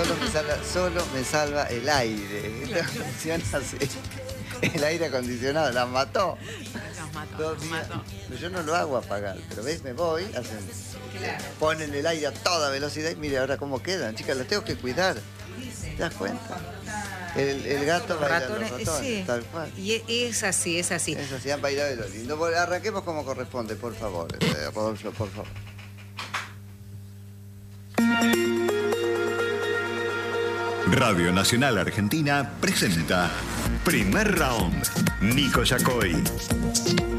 Solo me salva el aire. Esto funciona así. El aire acondicionado las mató. Los mató. Yo no lo hago apagar, pero ves, me voy, ponen el aire a toda velocidad y mire ahora cómo quedan. Chicas, los tengo que cuidar. ¿Te das cuenta? El gato baila los ratones, sí. tal cual. Y es así, es así. Es así, han bailado de lo lindo. Bueno, arranquemos como corresponde, por favor, Rodolfo, por favor. Radio Nacional Argentina presenta Primer Round. Nico Yacoy.